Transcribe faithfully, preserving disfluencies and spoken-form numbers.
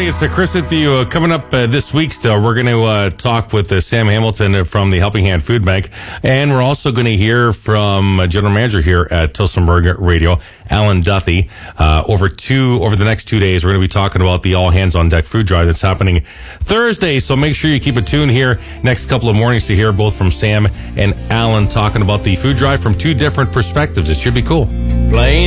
it's uh, Chris with you. Uh, coming up uh, this week still, we're going to uh, talk with uh, Sam Hamilton from the Helping Hand Food Bank. And we're also going to hear from uh, General Manager here at Tillsonburg Radio, Alan Duthie. Uh, over two, over the next two days, we're going to be talking about the All Hands on Deck food drive that's happening Thursday. So make sure you keep it tuned here next couple of mornings to hear both from Sam and Alan talking about the food drive from two different perspectives. It should be cool. Playing